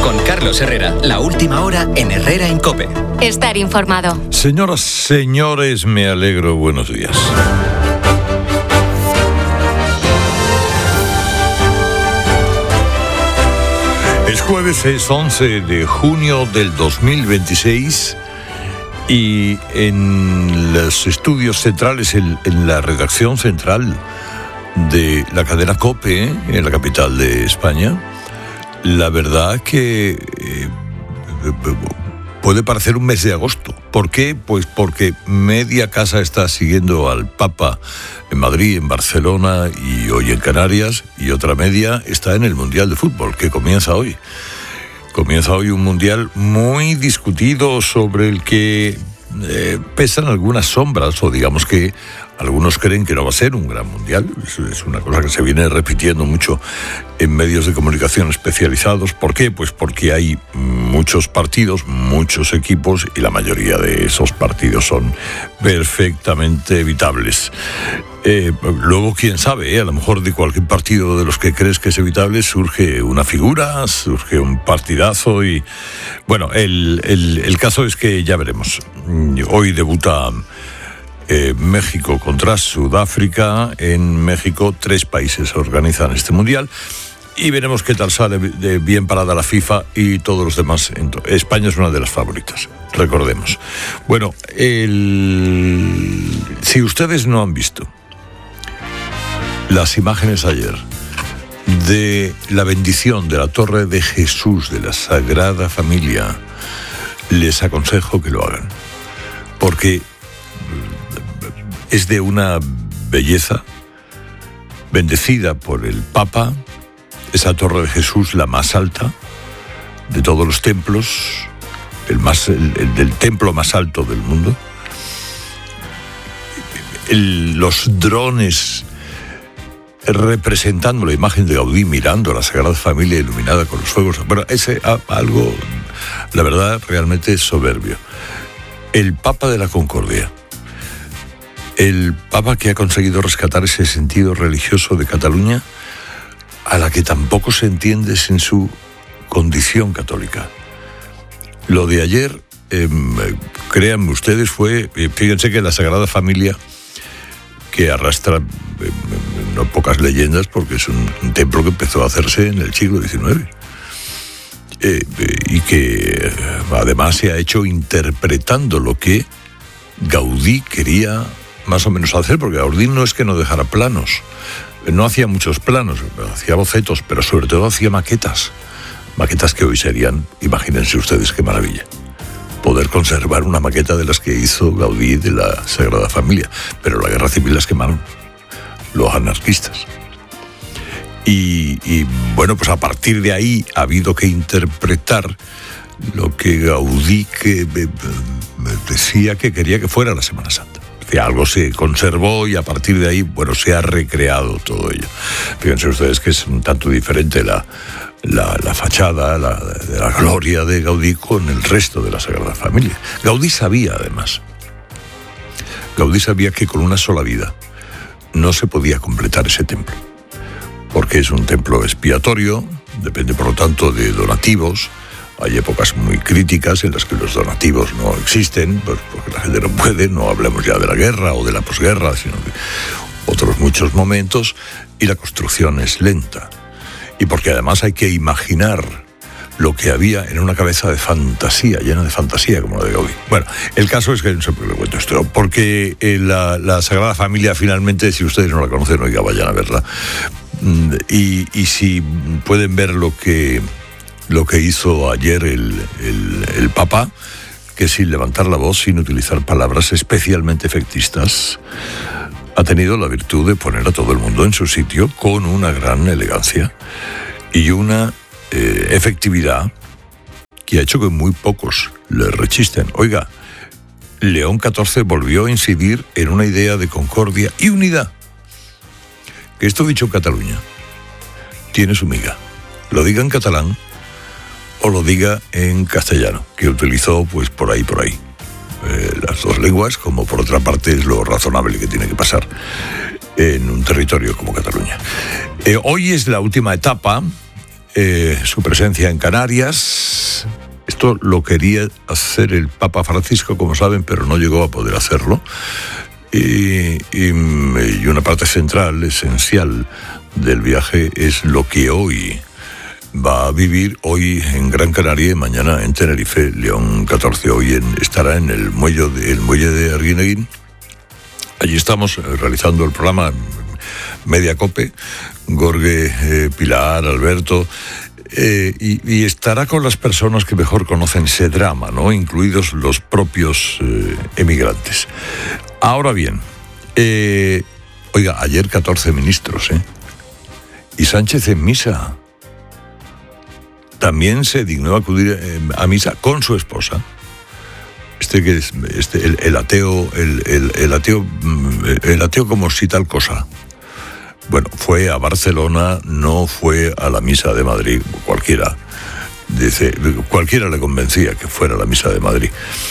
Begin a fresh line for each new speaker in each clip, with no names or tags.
Con Carlos Herrera, la última hora en Herrera en COPE.
Estar informado.
Señoras, señores, me alegro. Buenos días. Es jueves, es 11 de junio del 2026 y en los estudios centrales, en la redacción central de la cadena COPE, en la capital de España, la verdad que puede parecer un mes de agosto. ¿Por qué? Pues porque media casa está siguiendo al Papa en Madrid, en Barcelona y hoy en Canarias, y otra media está en el Mundial de Fútbol, que comienza hoy. Comienza hoy un Mundial muy discutido, sobre el que pesan algunas sombras, o digamos que algunos creen que no va a ser un gran Mundial. Es una cosa que se viene repitiendo mucho en medios de comunicación especializados. ¿Por qué? Pues porque hay muchos partidos, muchos equipos, y la mayoría de esos partidos son perfectamente evitables. Luego, quién sabe, a lo mejor de cualquier partido de los que crees que es evitable surge una figura, surge un partidazo y... Bueno, el caso es que ya veremos. Hoy debuta México contra Sudáfrica. En México 3 países organizan este Mundial y veremos qué tal sale de bien parada la FIFA y todos los demás. España es una de las favoritas, recordemos. Bueno, si ustedes no han visto las imágenes ayer de la bendición de la Torre de Jesús de la Sagrada Familia, les aconsejo que lo hagan, porque es de una belleza, bendecida por el Papa. Esa Torre de Jesús, la más alta de todos los templos, el templo más alto del mundo. Los drones representando la imagen de Gaudí mirando a la Sagrada Familia iluminada con los fuegos. Bueno, algo, la verdad, realmente soberbio. El Papa de la Concordia. El Papa que ha conseguido rescatar ese sentido religioso de Cataluña, a la que tampoco se entiende sin su condición católica. Lo de ayer, créanme ustedes, fíjense que la Sagrada Familia, que arrastra no pocas leyendas, porque es un templo que empezó a hacerse en el siglo XIX, y que además se ha hecho interpretando lo que Gaudí quería más o menos hacer, porque Gaudí no es que no dejara planos, no hacía muchos planos, hacía bocetos, pero sobre todo hacía maquetas que hoy serían, imagínense ustedes qué maravilla, poder conservar una maqueta de las que hizo Gaudí de la Sagrada Familia. Pero la guerra civil las quemaron los anarquistas. Y bueno, pues a partir de ahí ha habido que interpretar lo que Gaudí decía que quería que fuera la Semana Santa. Que algo se conservó y a partir de ahí, bueno, se ha recreado todo ello. Fíjense ustedes que es un tanto diferente la fachada de la gloria de Gaudí con el resto de la Sagrada Familia. Gaudí sabía, además, que con una sola vida no se podía completar ese templo, porque es un templo expiatorio, depende por lo tanto de donativos. Hay épocas muy críticas en las que los donativos no existen, pues porque la gente no puede, no hablemos ya de la guerra o de la posguerra, sino que otros muchos momentos, y la construcción es lenta. Y porque además hay que imaginar lo que había en una cabeza de fantasía, llena de fantasía, como la de Gaudí. Bueno, el caso es que no sé por qué le cuento esto, porque la Sagrada Familia, finalmente, si ustedes no la conocen, oiga, vayan a verla. Y si pueden ver lo que hizo ayer el Papa, que sin levantar la voz, sin utilizar palabras especialmente efectistas, ha tenido la virtud de poner a todo el mundo en su sitio con una gran elegancia y una efectividad que ha hecho que muy pocos le rechisten. Oiga, León XIV volvió a incidir en una idea de concordia y unidad, que esto dicho en Cataluña tiene su miga, lo diga en catalán o lo diga en castellano, que utilizó pues por ahí. Las dos lenguas, como por otra parte es lo razonable que tiene que pasar en un territorio como Cataluña. Hoy es la última etapa su presencia en Canarias. Esto lo quería hacer el Papa Francisco, como saben, pero no llegó a poder hacerlo. Y una parte central, esencial del viaje es lo que hoy va a vivir, hoy en Gran Canaria y mañana en Tenerife, León XIV. Hoy estará en el muelle de Arguineguín. Allí estamos realizando el programa Media Cope, Gorge, Pilar, Alberto, y estará con las personas que mejor conocen ese drama, ¿no? Incluidos los propios emigrantes. Ahora bien, oiga, ayer 14 ministros, y Sánchez en misa. También se dignó a acudir a misa con su esposa. El ateo como si tal cosa. Bueno, fue a Barcelona, no fue a la misa de Madrid. Cualquiera le convencía que fuera a la misa de Madrid.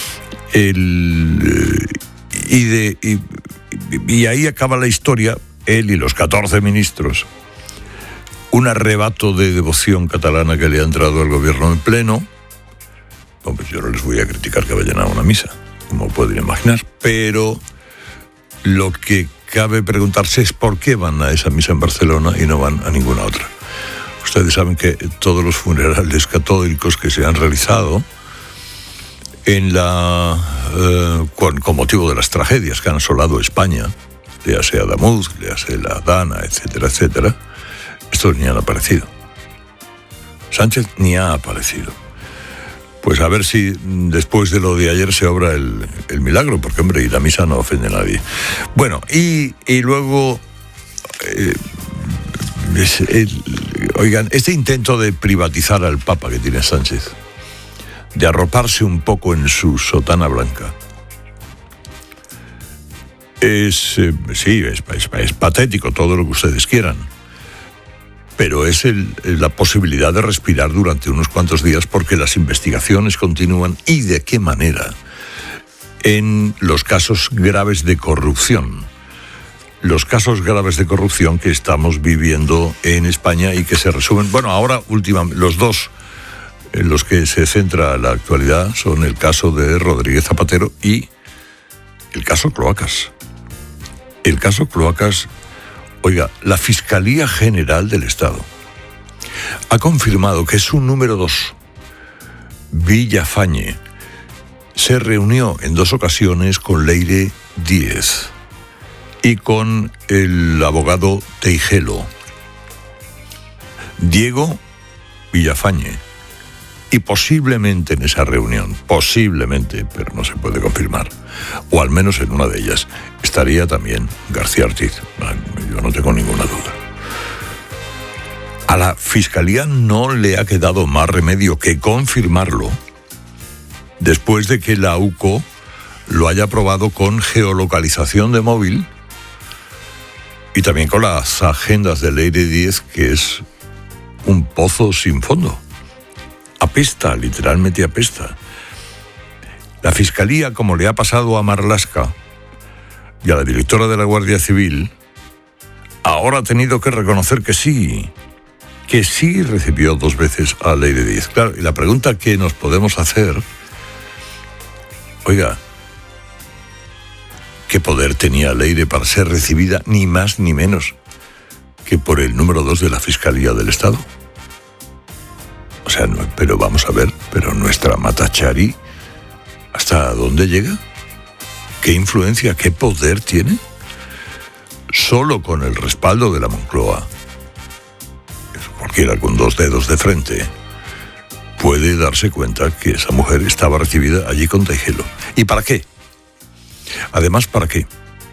Y ahí acaba la historia, él y los 14 ministros. Un arrebato de devoción catalana que le ha entrado al gobierno en pleno. Bueno, pues yo no les voy a criticar que vayan a una misa, como pueden imaginar, pero lo que cabe preguntarse es por qué van a esa misa en Barcelona y no van a ninguna otra. Ustedes saben que todos los funerales católicos que se han realizado con motivo de las tragedias que han asolado España, léase Adamuz, léase la Dana, etcétera, etcétera, estos ni han aparecido. Sánchez ni ha aparecido. Pues a ver si después de lo de ayer se obra el milagro, porque, hombre, y la misa no ofende a nadie. Bueno, y luego, oigan, este intento de privatizar al Papa que tiene Sánchez, de arroparse un poco en su sotana blanca, es patético, todo lo que ustedes quieran. Pero es la posibilidad de respirar durante unos cuantos días, porque las investigaciones continúan, y de qué manera, en los casos graves de corrupción. Los casos graves de corrupción que estamos viviendo en España y que se resumen. Bueno, ahora últimamente, los dos en los que se centra la actualidad son el caso de Rodríguez Zapatero y el caso Cloacas. El caso Cloacas. Oiga, la Fiscalía General del Estado ha confirmado que su número 2, Villafañe, se reunió en 2 ocasiones con Leire Díez y con el abogado Teijelo. Diego Villafañe. Y posiblemente en esa reunión, posiblemente, pero no se puede confirmar, o al menos en una de ellas, estaría también García Ortiz. Yo no tengo ninguna duda. A la Fiscalía no le ha quedado más remedio que confirmarlo después de que la UCO lo haya aprobado con geolocalización de móvil y también con las agendas de Leire Díez, que es un pozo sin fondo. Apesta, literalmente apesta. La Fiscalía, como le ha pasado a Marlaska y a la directora de la Guardia Civil, ahora ha tenido que reconocer que sí recibió 2 veces a Leire Díez. Claro, y la pregunta que nos podemos hacer, oiga, ¿qué poder tenía Leire para ser recibida ni más ni menos que por el número 2 de la Fiscalía del Estado? O sea, no, pero vamos a ver, pero nuestra Matachari, ¿hasta dónde llega? ¿Qué influencia, qué poder tiene? Solo con el respaldo de la Moncloa, cualquiera con 2 dedos de frente puede darse cuenta que esa mujer estaba recibida allí con Teijelo. ¿Y para qué? Además, ¿para qué?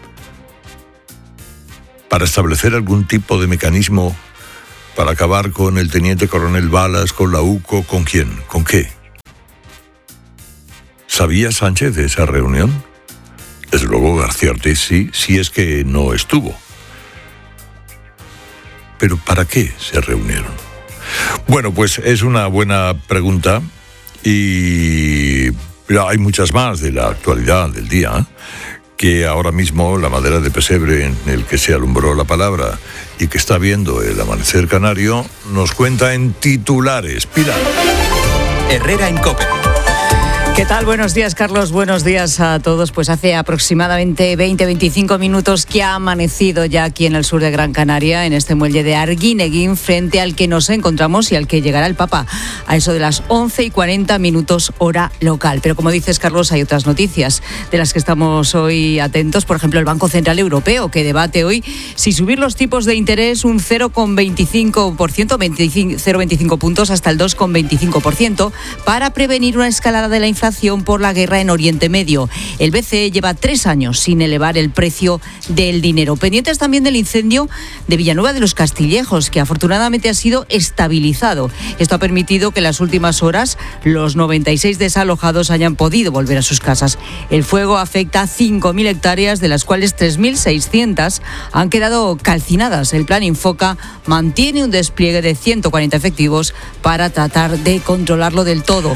¿Para establecer algún tipo de mecanismo para acabar con el teniente coronel Balas, con la UCO, con quién, con qué? ¿Sabía Sánchez de esa reunión? Desde luego García Ortiz sí, si es que no estuvo. ¿Pero para qué se reunieron? Bueno, pues es una buena pregunta y hay muchas más de la actualidad del día que ahora mismo la madera de pesebre en el que se alumbró la palabra y que está viendo el amanecer canario, nos cuenta en titulares. Pilar.
Herrera en COPE.
¿Qué tal? Buenos días, Carlos. Buenos días a todos. Pues hace aproximadamente 20-25 minutos que ha amanecido ya aquí en el sur de Gran Canaria, en este muelle de Arguineguín, frente al que nos encontramos y al que llegará el Papa a eso de las 11:40 hora local. Pero como dices, Carlos, hay otras noticias de las que estamos hoy atentos. Por ejemplo, el Banco Central Europeo, que debate hoy si subir los tipos de interés un 0,25%, 0,25 puntos hasta el 2,25%, para prevenir una escalada de la inflación por la guerra en Oriente Medio. El BCE lleva 3 años sin elevar el precio del dinero. Pendientes también del incendio de Villanueva de los Castillejos, que afortunadamente ha sido estabilizado. Esto ha permitido que en las últimas horas los 96 desalojados hayan podido volver a sus casas. El fuego afecta a 5.000 hectáreas, de las cuales 3.600 han quedado calcinadas. El plan Infoca mantiene un despliegue de 140 efectivos para tratar de controlarlo del todo.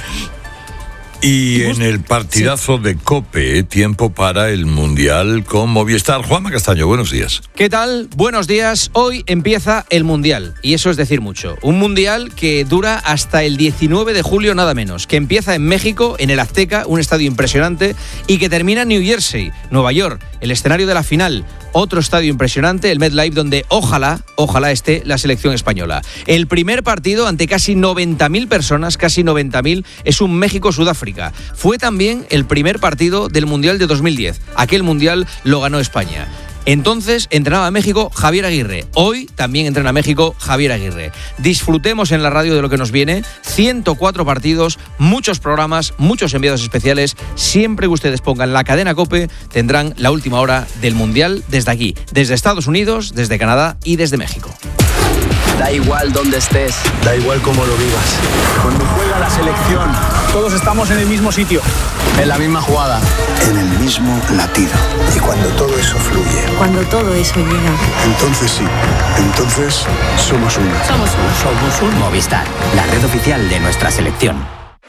Y en el partidazo de COPE, tiempo para el Mundial con Movistar. Juanma Castaño, buenos días.
¿Qué tal? Buenos días. Hoy empieza el Mundial, y eso es decir mucho. Un Mundial que dura hasta el 19 de julio nada menos, que empieza en México, en el Azteca, un estadio impresionante, y que termina en New Jersey, Nueva York, el escenario de la final. Otro estadio impresionante, el MetLife, donde ojalá esté la selección española. El primer partido ante casi 90.000 personas, casi 90.000, es un México-Sudáfrica. Fue también el primer partido del Mundial de 2010. Aquel Mundial lo ganó España. Entonces entrenaba a México Javier Aguirre. Hoy también entrena a México Javier Aguirre. Disfrutemos en la radio de lo que nos viene. 104 partidos, muchos programas, muchos enviados especiales. Siempre que ustedes pongan la cadena COPE, tendrán la última hora del Mundial desde aquí, desde Estados Unidos, desde Canadá y desde México.
Da igual dónde estés, da igual cómo lo vivas. Cuando juega la selección, todos estamos en el mismo sitio, en la misma jugada,
en el mismo latido. Y cuando todo eso fluye,
cuando todo eso llega,
entonces sí, entonces somos uno.
Somos un Movistar, la red oficial de nuestra selección.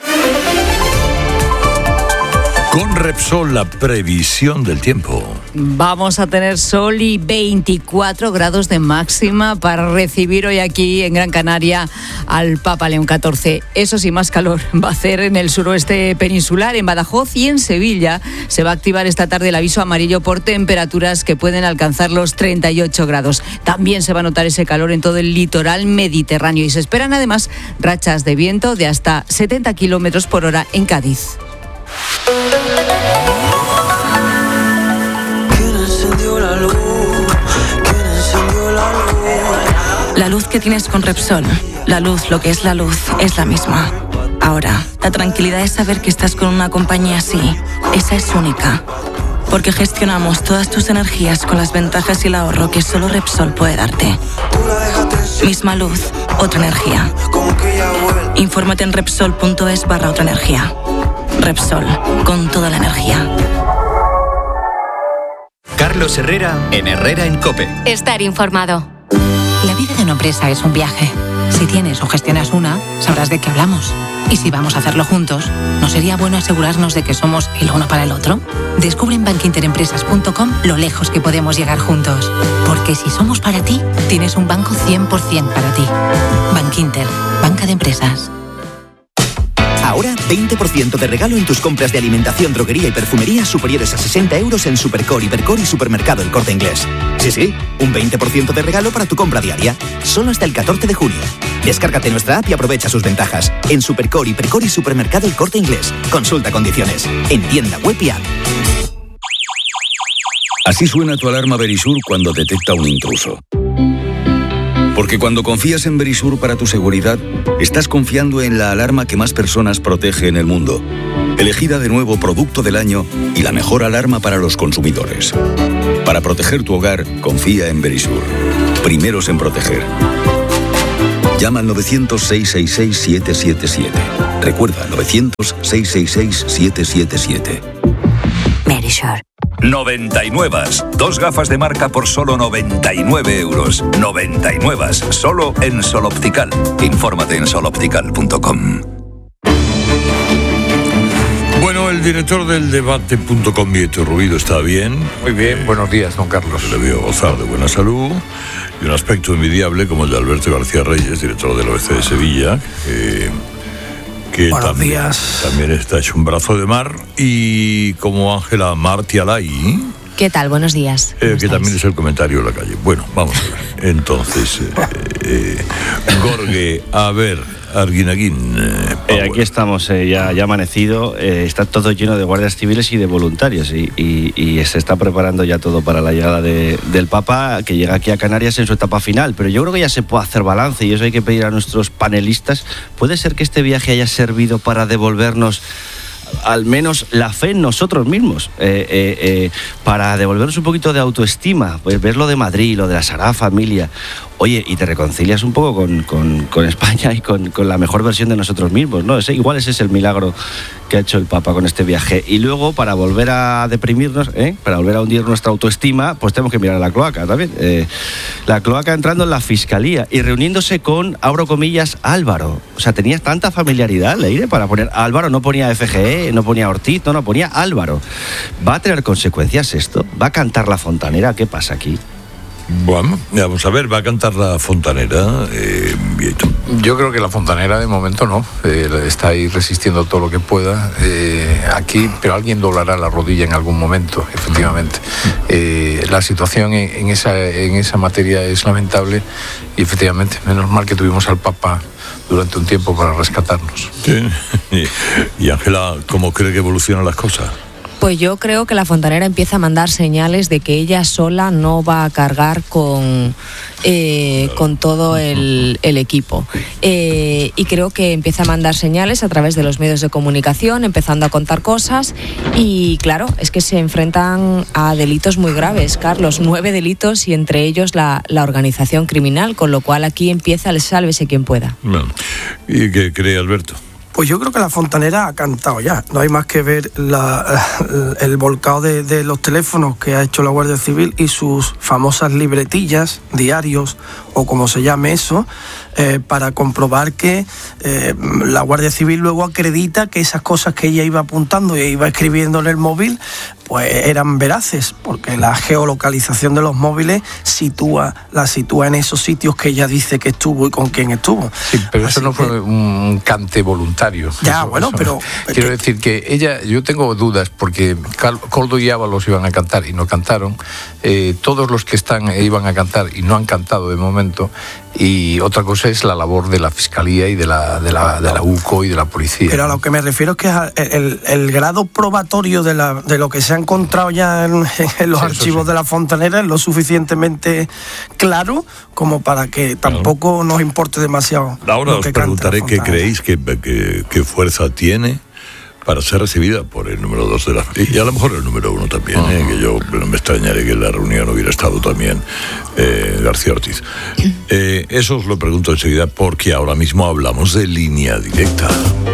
Con Repsol, la previsión del tiempo.
Vamos a tener sol y 24 grados de máxima para recibir hoy aquí en Gran Canaria al Papa León XIV. Eso sí, más calor va a hacer en el suroeste peninsular, en Badajoz y en Sevilla. Se va a activar esta tarde el aviso amarillo por temperaturas que pueden alcanzar los 38 grados. También se va a notar ese calor en todo el litoral mediterráneo y se esperan además rachas de viento de hasta 70 kilómetros por hora en Cádiz.
La luz que tienes con Repsol, la luz, lo que es la luz, es la misma. Ahora, la tranquilidad es saber que estás con una compañía así. Esa es única. Porque gestionamos todas tus energías con las ventajas y el ahorro que solo Repsol puede darte. Misma luz, otra energía. Infórmate en Repsol.es/otra energía. Repsol, con toda la energía.
Carlos Herrera en Herrera en COPE.
Estar informado.
La vida de una empresa es un viaje. Si tienes o gestionas una, sabrás de qué hablamos. Y si vamos a hacerlo juntos, ¿no sería bueno asegurarnos de que somos el uno para el otro? Descubre en bankinterempresas.com lo lejos que podemos llegar juntos. Porque si somos para ti, tienes un banco 100% para ti. Bankinter, banca de empresas.
Ahora, 20% de regalo en tus compras de alimentación, droguería y perfumería superiores a 60 euros en Supercore, Hipercore y Supermercado El Corte Inglés. Sí, un 20% de regalo para tu compra diaria. Solo hasta el 14 de junio. Descárgate nuestra app y aprovecha sus ventajas. En Supercore, Hipercore y Supermercado El Corte Inglés. Consulta condiciones. En tienda web y app.
Así suena tu alarma Verisur cuando detecta un intruso. Porque cuando confías en Verisur para tu seguridad, estás confiando en la alarma que más personas protege en el mundo. Elegida de nuevo Producto del Año y la mejor alarma para los consumidores. Para proteger tu hogar, confía en Verisur. Primeros en proteger. Llama al 900-666-777. Recuerda, 900-666-777.
Verisur.
99. 2 gafas de marca por solo 99 euros. 99. Solo en Sol Optical. Infórmate en soloptical.com.
Bueno, el director del debate.com, Vieto Ruido, ¿está bien?
Muy bien, buenos días, don Carlos.
Le veo gozar de buena salud y un aspecto envidiable como el de Alberto García Reyes, director del ABC de Sevilla, que también está hecho un brazo de mar, y como Ángela Martialay.
¿Qué tal? Buenos días.
Que también es el comentario de la calle. Bueno, vamos a ver. Entonces, Gorge, a ver, Arguineguín.
Aquí estamos, ya amanecido. Está todo lleno de guardias civiles y de voluntarios. Y se está preparando ya todo para la llegada del Papa, que llega aquí a Canarias en su etapa final. Pero yo creo que ya se puede hacer balance, y eso hay que pedir a nuestros panelistas. ¿Puede ser que este viaje haya servido para devolvernos al menos la fe en nosotros mismos, para devolvernos un poquito de autoestima? Pues ves lo de Madrid, lo de la Sagrada Familia, oye, y te reconcilias un poco con España y con la mejor versión de nosotros mismos, ¿no? Igual ese es el milagro que ha hecho el Papa con este viaje. Y luego, para volver a deprimirnos, para volver a hundir nuestra autoestima, pues tenemos que mirar a la cloaca también. La cloaca entrando en la Fiscalía y reuniéndose con, abro comillas, Álvaro. O sea, tenía tanta familiaridad, Leire, para poner Álvaro. No ponía FGE, no ponía Ortiz, no ponía Álvaro. ¿Va a tener consecuencias esto? ¿Va a cantar la fontanera? ¿Qué pasa aquí?
Bueno, vamos a ver, va a cantar la fontanera, Vieto.
Yo creo que la fontanera de momento no, está ahí resistiendo todo lo que pueda aquí, pero alguien doblará la rodilla en algún momento, efectivamente. La situación en esa materia es lamentable, y efectivamente, menos mal que tuvimos al Papa durante un tiempo para rescatarnos.
Sí. Y Ángela, ¿cómo cree que evolucionan las cosas?
Pues yo creo que la fontanera empieza a mandar señales de que ella sola no va a cargar con todo el equipo. Y creo que empieza a mandar señales a través de los medios de comunicación, empezando a contar cosas. Y claro, es que se enfrentan a delitos muy graves, Carlos, 9 delitos, y entre ellos la organización criminal, con lo cual aquí empieza el sálvese quien pueda.
Bueno, ¿y qué cree Alberto?
Pues yo creo que la fontanera ha cantado ya. No hay más que ver el volcado de los teléfonos que ha hecho la Guardia Civil y sus famosas libretillas, diarios o como se llame eso, para comprobar que la Guardia Civil luego acredita que esas cosas que ella iba apuntando y iba escribiendo en el móvil pues eran veraces, porque la geolocalización de los móviles la sitúa en esos sitios que ella dice que estuvo y con quién estuvo.
Sí, pero así eso no fue un cante voluntario.
Ya,
eso,
bueno,
eso.
Pero...
Quiero decir que ella, yo tengo dudas, porque Coldo y Ábalos iban a cantar y no cantaron. Todos los que están iban a cantar y no han cantado de momento. Y otra cosa es la labor de la Fiscalía y de la UCO y de la Policía.
Pero a lo que me refiero es que el grado probatorio de lo que se ha encontrado ya en los archivos de la fontanera es lo suficientemente claro como para que tampoco nos importe demasiado.
Ahora os preguntaré qué creéis que fuerza tiene para ser recibida por el número 2 de la... Y a lo mejor el número 1 también, que yo no me extrañaré que en la reunión hubiera estado también García Ortiz. Eso os lo pregunto enseguida, porque ahora mismo hablamos de Línea Directa.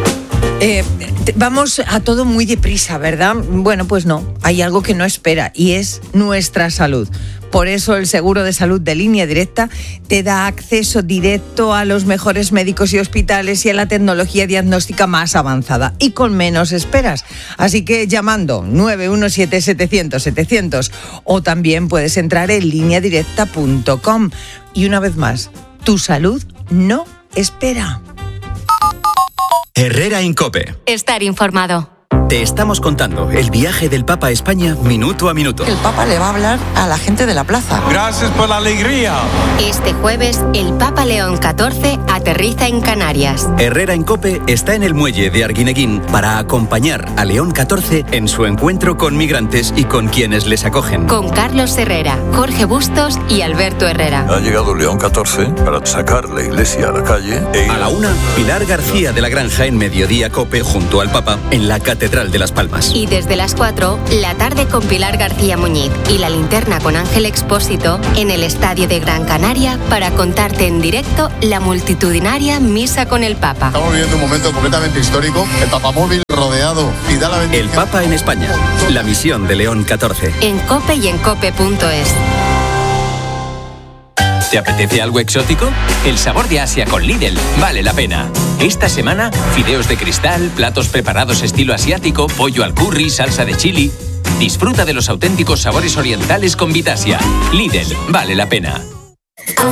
Vamos a todo muy deprisa, ¿verdad? Bueno, pues no, hay algo que no espera, y es nuestra salud. Por eso el seguro de salud de Línea Directa te da acceso directo a los mejores médicos y hospitales y a la tecnología diagnóstica más avanzada y con menos esperas. Así que llamando 917-700-700 o también puedes entrar en lineadirecta.com. Y una vez más, tu salud no espera.
Herrera Incope.
Estar informado.
Te estamos contando el viaje del Papa a España minuto a minuto.
El Papa le va a hablar a la gente de la plaza.
Gracias por la alegría.
Este jueves, el Papa León XIV aterriza en Canarias.
Herrera Incope está en el muelle de Arguineguín para acompañar a León XIV en su encuentro con migrantes y con quienes les acogen.
Con Carlos Herrera, Jorge Bustos y Alberto Herrera.
Ha llegado León XIV para sacar la iglesia a la calle.
A la 1, Pilar García de la Granja en Mediodía Cope junto al Papa en la Catedral de Las Palmas.
Y desde las 4, la tarde con Pilar García Muñiz y la linterna con Ángel Expósito en el Estadio de Gran Canaria para contarte en directo la multitudinaria misa con el Papa.
Estamos viviendo un momento completamente histórico. El papamóvil rodeado y da la bendición.
El Papa en España. La misión de León XIV.
En COPE y en COPE.es.
¿Te apetece algo exótico? El sabor de Asia con Lidl vale la pena. Esta semana, fideos de cristal, platos preparados estilo asiático, pollo al curry, salsa de chili. Disfruta de los auténticos sabores orientales con Vitasia. Lidl vale la pena.